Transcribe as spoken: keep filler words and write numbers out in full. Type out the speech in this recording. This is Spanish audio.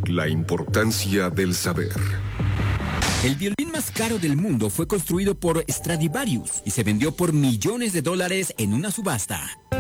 La importancia del saber. El violín más caro del mundo fue construido por Stradivarius y se vendió por millones de dólares en una subasta.